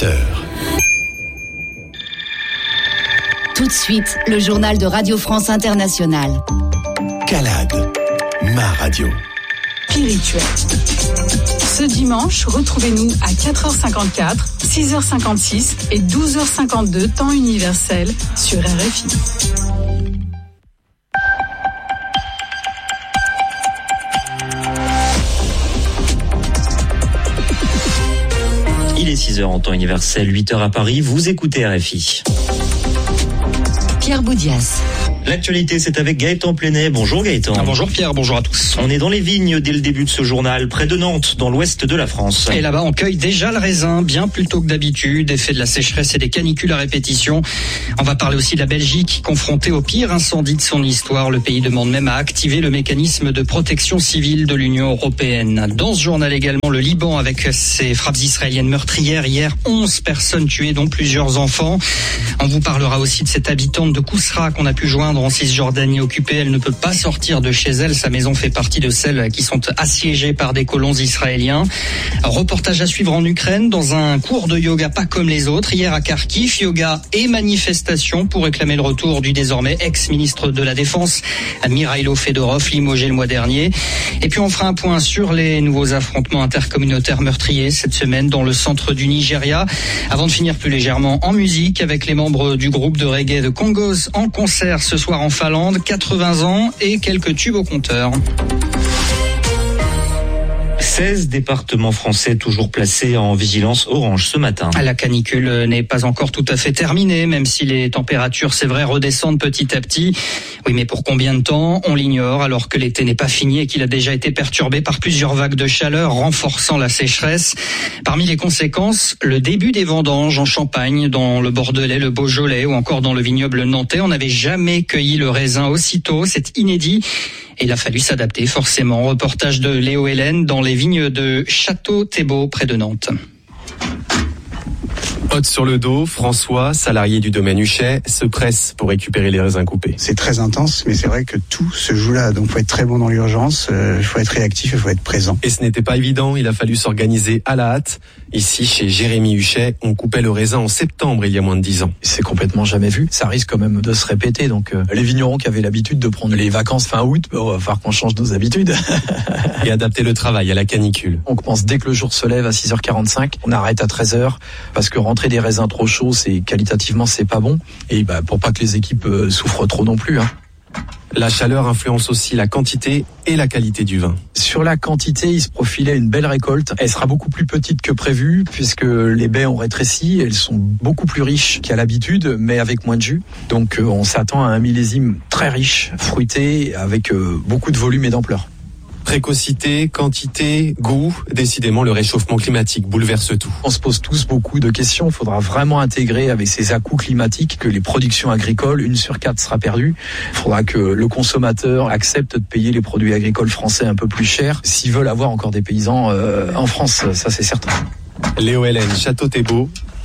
8h. Tout de suite, le journal de Radio France Internationale. CALAD, ma radio. Spirituel. Ce dimanche, retrouvez-nous à 4h54, 6h56 et 12h52 temps universel sur RFI. Il est 6h en temps universel, 8h à Paris. Vous écoutez RFI. Pierre Boudias. L'actualité, c'est avec Gaëtan Plenet. Bonjour Gaëtan. Bonjour Pierre, bonjour à tous. On est dans les vignes dès le début de ce journal, près de Nantes, dans l'ouest de la France. Et là-bas, on cueille déjà le raisin, bien plus tôt que d'habitude, effet de la sécheresse et des canicules à répétition. On va parler aussi de la Belgique, confrontée au pire incendie de son histoire. Le pays demande même à activer le mécanisme de protection civile de l'Union européenne. Dans ce journal également, le Liban avec ses frappes israéliennes meurtrières. Hier, 11 personnes tuées, dont plusieurs enfants. On vous parlera aussi de cette habitante de Kousra qu'on a pu joindre en Cisjordanie occupée. Elle ne peut pas sortir de chez elle. Sa maison fait partie de celles qui sont assiégées par des colons israéliens. Reportage à suivre en Ukraine dans un cours de yoga pas comme les autres. Hier à Kharkiv, yoga et manifestation pour réclamer le retour du désormais ex-ministre de la Défense, Mikhailo Fedorov, limogé le mois dernier. Et puis on fera un point sur les nouveaux affrontements intercommunautaires meurtriers cette semaine dans le centre du Nigeria. Avant de finir plus légèrement en musique avec les membres du groupe de reggae de Congos en concert ce soir en Finlande, 80 ans et quelques tubes au compteur. 16 départements français toujours placés en vigilance orange ce matin. La canicule n'est pas encore tout à fait terminée, même si les températures, c'est vrai, redescendent petit à petit. Oui, mais pour combien de temps? On l'ignore, alors que l'été n'est pas fini et qu'il a déjà été perturbé par plusieurs vagues de chaleur, renforçant la sécheresse. Parmi les conséquences, le début des vendanges en Champagne, dans le Bordelais, le Beaujolais ou encore dans le vignoble nantais. On n'avait jamais cueilli le raisin aussitôt, c'est inédit. Et il a fallu s'adapter forcément. Reportage de Léo Hélène dans les vignes de Château-Thébault près de Nantes. Hotte sur le dos, François, salarié du domaine Huchet, se presse pour récupérer les raisins coupés. C'est très intense, mais c'est vrai que tout se joue là. Donc il faut être très bon dans l'urgence, il faut être réactif, il faut être présent. Et ce n'était pas évident, il a fallu s'organiser à la hâte. Ici, chez Jérémy Huchet, on coupait le raisin en septembre, il y a moins de 10 ans. C'est complètement jamais vu. Ça risque quand même de se répéter. Donc les vignerons qui avaient l'habitude de prendre les vacances fin août, on va falloir qu'on change nos habitudes. Et adapter le travail à la canicule. On commence dès que le jour se lève à 6h45. On arrête à 13h parce que rentrer des raisins trop chauds, qualitativement, c'est pas bon. Et pour pas que les équipes souffrent trop non plus. La chaleur influence aussi la quantité et la qualité du vin. Sur la quantité, il se profilait une belle récolte. Elle sera beaucoup plus petite que prévu puisque les baies ont rétréci. Elles sont beaucoup plus riches qu'à l'habitude, mais avec moins de jus. Donc on s'attend à un millésime très riche, fruité, avec beaucoup de volume et d'ampleur. Précocité, quantité, goût, décidément le réchauffement climatique bouleverse tout. On se pose tous beaucoup de questions, il faudra vraiment intégrer avec ces à-coups climatiques que les productions agricoles, 1 sur 4 sera perdue. Il faudra que le consommateur accepte de payer les produits agricoles français un peu plus cher s'ils veulent avoir encore des paysans en France, ça c'est certain. Léo Hélène, Château-Thébault,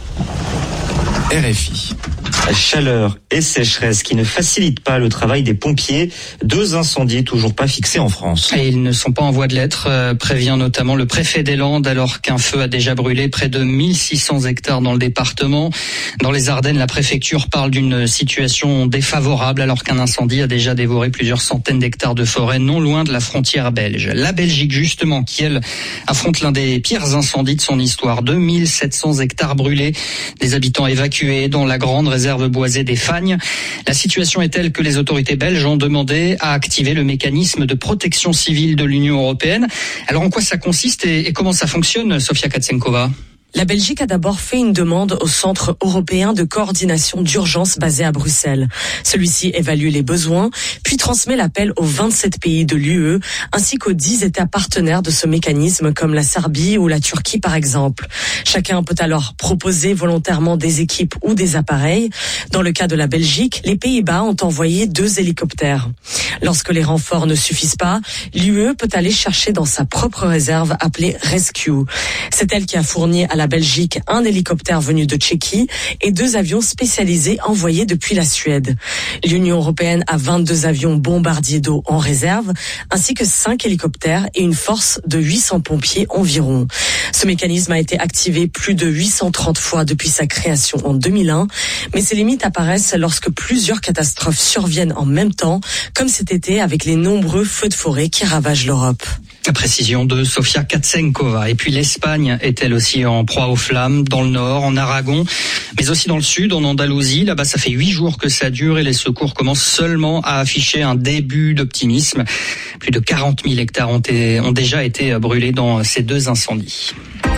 RFI. Chaleur et sécheresse qui ne facilitent pas le travail des pompiers. 2 incendies toujours pas fixés en France. Et ils ne sont pas en voie de l'être, prévient notamment le préfet des Landes, alors qu'un feu a déjà brûlé près de 1600 hectares dans le département. Dans les Ardennes, la préfecture parle d'une situation défavorable, alors qu'un incendie a déjà dévoré plusieurs centaines d'hectares de forêt non loin de la frontière belge. La Belgique, justement, qui, elle, affronte l'un des pires incendies de son histoire. 2700 hectares brûlés, des habitants évacués dans la grande réserve boisée des Fagnes. La situation est telle que les autorités belges ont demandé à activer le mécanisme de protection civile de l'Union européenne. Alors en quoi ça consiste et comment ça fonctionne, Sofia Katsenkova ? La Belgique a d'abord fait une demande au Centre européen de coordination d'urgence basé à Bruxelles. Celui-ci évalue les besoins, puis transmet l'appel aux 27 pays de l'UE, ainsi qu'aux 10 États partenaires de ce mécanisme, comme la Serbie ou la Turquie par exemple. Chacun peut alors proposer volontairement des équipes ou des appareils. Dans le cas de la Belgique, les Pays-Bas ont envoyé 2 hélicoptères. Lorsque les renforts ne suffisent pas, l'UE peut aller chercher dans sa propre réserve appelée Rescue. C'est elle qui a fourni à la la Belgique, un hélicoptère venu de Tchéquie et 2 avions spécialisés envoyés depuis la Suède. L'Union européenne a 22 avions bombardiers d'eau en réserve, ainsi que 5 hélicoptères et une force de 800 pompiers environ. Ce mécanisme a été activé plus de 830 fois depuis sa création en 2001, mais ses limites apparaissent lorsque plusieurs catastrophes surviennent en même temps, comme cet été avec les nombreux feux de forêt qui ravagent l'Europe. La précision de Sofia Katsenkova. Et puis l'Espagne est elle aussi en proie aux flammes, dans le nord, en Aragon, mais aussi dans le sud, en Andalousie. Là-bas, ça fait 8 jours que ça dure et les secours commencent seulement à afficher un début d'optimisme. Plus de 40 000 hectares ont déjà été brûlés dans ces 2 incendies.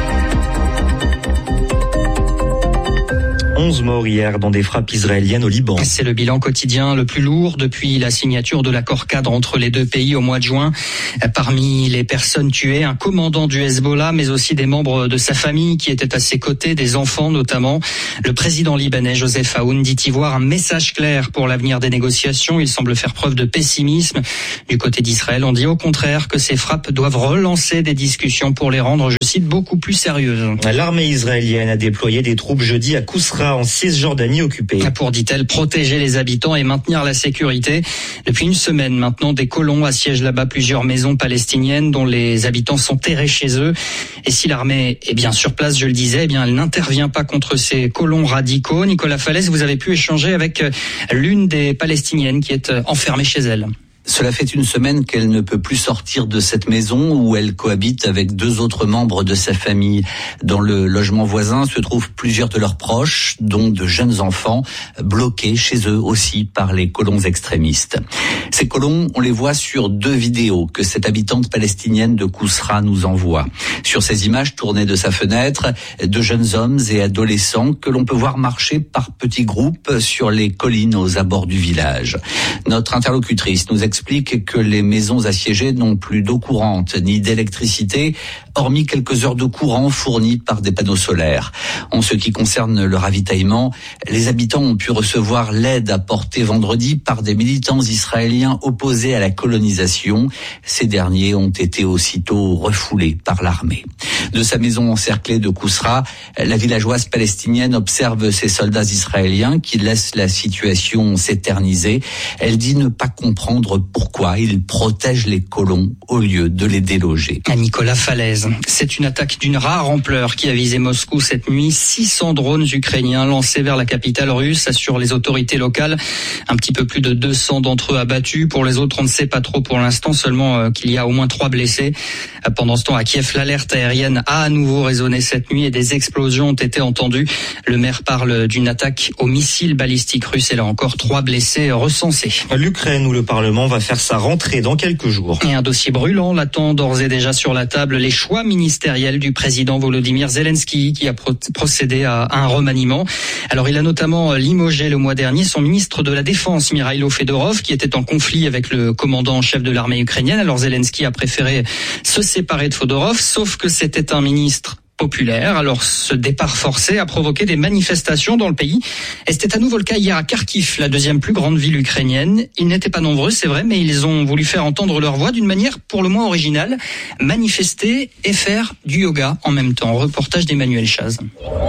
11 morts hier dans des frappes israéliennes au Liban. C'est le bilan quotidien le plus lourd depuis la signature de l'accord cadre entre les 2 pays au mois de juin. Parmi les personnes tuées, un commandant du Hezbollah, mais aussi des membres de sa famille qui étaient à ses côtés, des enfants notamment. Le président libanais Joseph Aoun dit y voir un message clair pour l'avenir des négociations. Il semble faire preuve de pessimisme. Du côté d'Israël, on dit au contraire que ces frappes doivent relancer des discussions pour les rendre, je cite, beaucoup plus sérieuses. L'armée israélienne a déployé des troupes jeudi à Kousra en Cisjordanie occupée. Pour, dit-elle, protéger les habitants et maintenir la sécurité. Depuis une semaine maintenant, des colons assiègent là-bas plusieurs maisons palestiniennes dont les habitants sont terrés chez eux. Et si l'armée est bien sur place, je le disais, elle n'intervient pas contre ces colons radicaux. Nicolas Falaise, vous avez pu échanger avec l'une des Palestiniennes qui est enfermée chez elle. Cela fait une semaine qu'elle ne peut plus sortir de cette maison où elle cohabite avec 2 autres membres de sa famille. Dans le logement voisin se trouvent plusieurs de leurs proches, dont de jeunes enfants, bloqués chez eux aussi par les colons extrémistes. Ces colons, on les voit sur 2 vidéos que cette habitante palestinienne de Kousra nous envoie. Sur ces images tournées de sa fenêtre, 2 jeunes hommes et adolescents que l'on peut voir marcher par petits groupes sur les collines aux abords du village. Notre interlocutrice nous explique que les maisons assiégées n'ont plus d'eau courante ni d'électricité, hormis quelques heures de courant fournies par des panneaux solaires. En ce qui concerne le ravitaillement, les habitants ont pu recevoir l'aide apportée vendredi par des militants israéliens opposés à la colonisation. Ces derniers ont été aussitôt refoulés par l'armée. De sa maison encerclée de Kousra, la villageoise palestinienne observe ces soldats israéliens qui laissent la situation s'éterniser. Elle dit ne pas comprendre pourquoi ils protègent les colons au lieu de les déloger. À Nicolas Falaise, c'est une attaque d'une rare ampleur qui a visé Moscou cette nuit. 600 drones ukrainiens lancés vers la capitale russe, assurent les autorités locales. Un petit peu plus de 200 d'entre eux abattus. Pour les autres, on ne sait pas trop pour l'instant, seulement qu'il y a au moins 3 blessés. Pendant ce temps, à Kiev, l'alerte aérienne a à nouveau résonné cette nuit et des explosions ont été entendues. Le maire parle d'une attaque au missile balistique russe et là encore 3 blessés recensés. L'Ukraine où le Parlement va faire sa rentrée dans quelques jours. Et un dossier brûlant l'attend d'ores et déjà sur la table, les choix ministériels du président Volodymyr Zelensky qui a procédé à un remaniement. Alors il a notamment limogé le mois dernier son ministre de la Défense, Mikhailo Fedorov, qui était en conflit avec le commandant en chef de l'armée ukrainienne. Alors Zelensky a préféré se séparer de Fedorov, sauf que c'était un ministre populaire. Alors ce départ forcé a provoqué des manifestations dans le pays. Et c'était à nouveau le cas hier à Kharkiv, la 2e plus grande ville ukrainienne. Ils n'étaient pas nombreux, c'est vrai, mais ils ont voulu faire entendre leur voix d'une manière pour le moins originale. Manifester et faire du yoga en même temps. Reportage d'Emmanuel Chaz.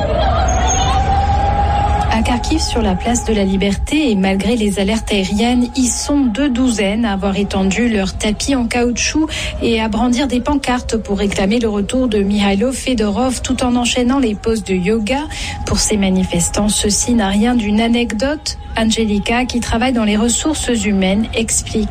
À Kharkiv, sur la place de la Liberté, et malgré les alertes aériennes, ils sont 2 douzaines à avoir étendu leur tapis en caoutchouc et à brandir des pancartes pour réclamer le retour de Mikhailo Fedorov tout en enchaînant les poses de yoga. Pour ces manifestants, ceci n'a rien d'une anecdote. Angelica, qui travaille dans les ressources humaines, explique.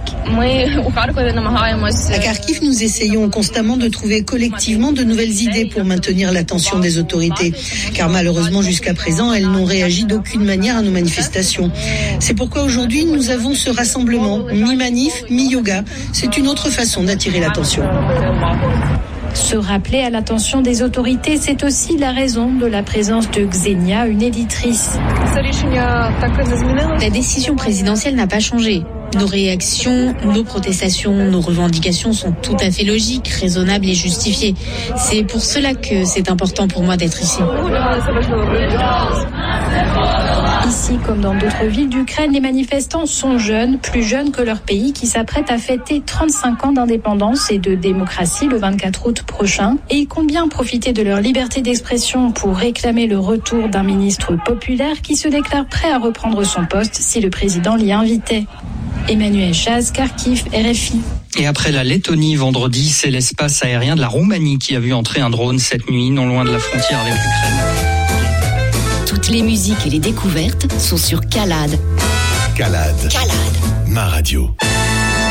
À Kharkiv, nous essayons constamment de trouver collectivement de nouvelles idées pour maintenir l'attention des autorités. Car malheureusement, jusqu'à présent, elles n'ont réagi d'aucune manière à nos manifestations. C'est pourquoi aujourd'hui, nous avons ce rassemblement, mi-manif, mi-yoga. C'est une autre façon d'attirer l'attention. Se rappeler à l'attention des autorités, c'est aussi la raison de la présence de Xenia, une éditrice. La décision présidentielle n'a pas changé. Nos réactions, nos protestations, nos revendications sont tout à fait logiques, raisonnables et justifiées. C'est pour cela que c'est important pour moi d'être ici. Ici, comme dans d'autres villes d'Ukraine, les manifestants sont jeunes, plus jeunes que leur pays, qui s'apprête à fêter 35 ans d'indépendance et de démocratie le 24 août prochain. Et ils comptent bien profiter de leur liberté d'expression pour réclamer le retour d'un ministre populaire qui se déclare prêt à reprendre son poste si le président l'y invitait. Emmanuel Chaz, Kharkiv, RFI. Et après la Lettonie vendredi, c'est l'espace aérien de la Roumanie qui a vu entrer un drone cette nuit, non loin de la frontière avec l'Ukraine. Toutes les musiques et les découvertes sont sur Calade. Calade. Ma radio.